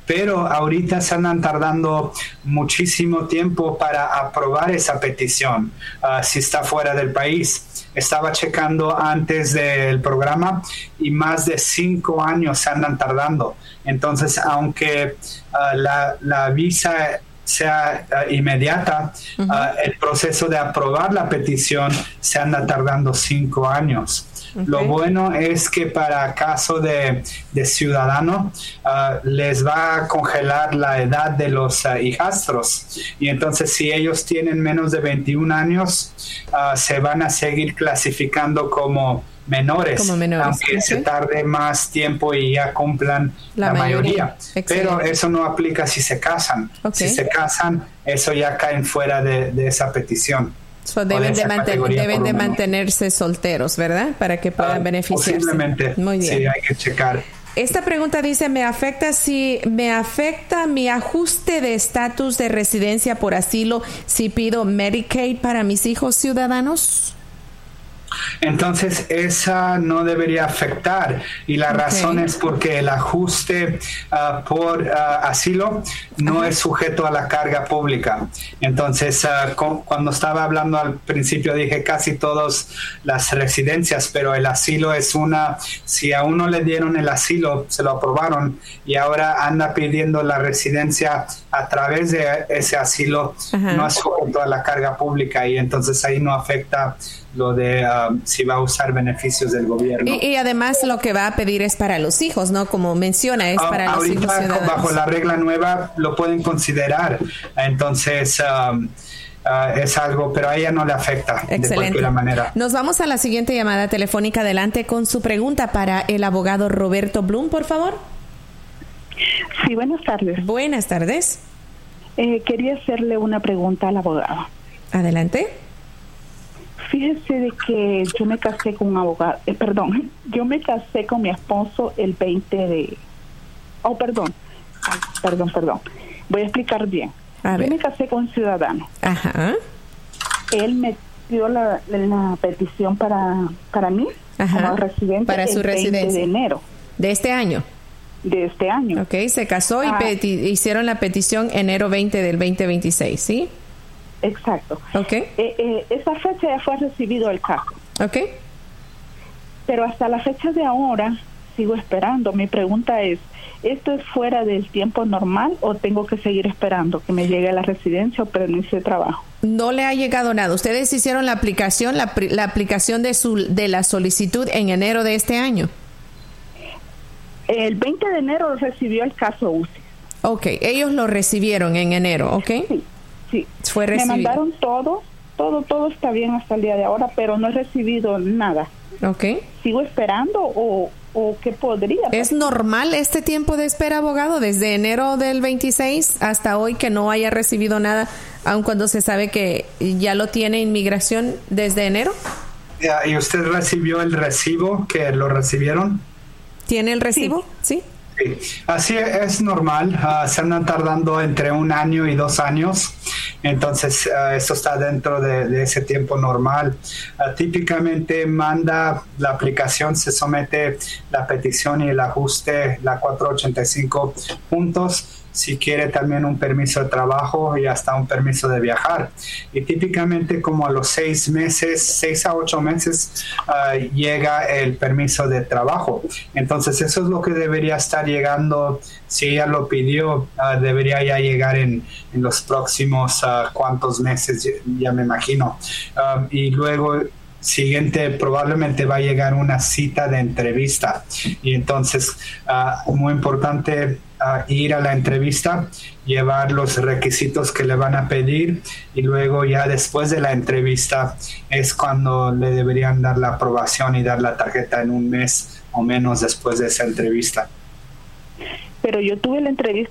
pero ahorita se andan tardando muchísimo tiempo para aprobar esa petición si está fuera del país. Estaba checando antes del programa y más de 5 años se andan tardando. Entonces, aunque la visa sea inmediata, el proceso de aprobar la petición se anda tardando 5 años. Okay. Lo bueno es que para caso de ciudadano les va a congelar la edad de los hijastros, y entonces si ellos tienen menos de 21 años se van a seguir clasificando como menores, aunque se tarde más tiempo y ya cumplan la mayoría. Pero eso no aplica si se casan. Si se casan, eso ya caen fuera de esa petición. Deben de mantenerse solteros, ¿verdad? Para que puedan beneficiarse. Posiblemente. Muy bien. Sí, hay que checar. Esta pregunta dice, ¿me afecta mi ajuste de estatus de residencia por asilo si pido Medicaid para mis hijos ciudadanos? Entonces esa no debería afectar, y la razón es porque el ajuste por asilo no es sujeto a la carga pública. Entonces cuando estaba hablando al principio dije casi todas las residencias, pero el asilo es si a uno le dieron el asilo, se lo aprobaron y ahora anda pidiendo la residencia a través de ese asilo, no es sujeto a la carga pública, y entonces ahí no afecta lo de si va a usar beneficios del gobierno. Y además lo que va a pedir es para los hijos, ¿no? Como menciona, es para los hijos ciudadanos. Bajo la regla nueva lo pueden considerar. Entonces es algo, pero a ella no le afecta. Excelente. De cualquier manera. Nos vamos a la siguiente llamada telefónica. Adelante con su pregunta para el abogado Roberto Bloom, por favor. Sí, buenas tardes. Buenas tardes. Quería hacerle una pregunta al abogado. Adelante. Fíjese de que yo me casé con un abogado, yo me casé con mi esposo el 20 de... Perdón. Voy a explicar bien. Yo me casé con un ciudadano. Ajá. Él me dio la petición para mí, como residente, para su residencia. De enero. ¿De este año? De este año. Ok, se casó y hicieron la petición enero 20 del 2026, ¿sí? Exacto. Okay. Esa fecha ya fue recibido el caso. Okay. Pero hasta la fecha de ahora sigo esperando. Mi pregunta es, ¿esto es fuera del tiempo normal o tengo que seguir esperando que me llegue a la residencia o permiso de trabajo? No le ha llegado nada. Ustedes hicieron la aplicación, la aplicación de la solicitud en enero de este año. El 20 de enero recibió el caso UCI. Ok, ellos lo recibieron en enero, ¿ok? Sí. Fue recibido. Me mandaron todo está bien hasta el día de ahora, pero no he recibido nada. Ok. ¿Sigo esperando o qué podría hacer? ¿Es normal este tiempo de espera, abogado, desde enero del 26 hasta hoy que no haya recibido nada, aun cuando se sabe que ya lo tiene inmigración desde enero? ¿Y usted recibió el recibo que lo recibieron? ¿Tiene el recibo? Sí. Sí, así es normal. Se andan tardando entre 1 año y 2 años, entonces eso está dentro de ese tiempo normal. Típicamente manda la aplicación, se somete la petición y el ajuste, la 485 puntos. Si quiere también un permiso de trabajo y hasta un permiso de viajar. Y típicamente como a los 6 a 8 meses llega el permiso de trabajo. Entonces eso es lo que debería estar llegando. Si ella lo pidió, debería ya llegar en los próximos cuantos meses, ya me imagino. Y luego siguiente probablemente va a llegar una cita de entrevista. Y entonces muy importante ir a la entrevista, llevar los requisitos que le van a pedir, y luego ya después de la entrevista es cuando le deberían dar la aprobación y dar la tarjeta en 1 mes o menos después de esa entrevista. Pero yo tuve la entrevista